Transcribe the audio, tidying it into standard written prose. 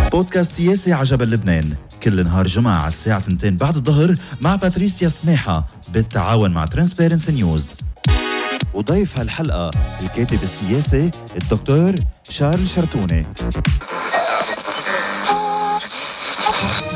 بودكاست سياسي عجبا لبنان كل نهار جمعة على الساعة 2 بعد الظهر مع باتريسيا سماحة بالتعاون مع ترانسبيرنسي نيوز. وضيف هالحلقة الكاتب السياسي الدكتور شارل شرتوني.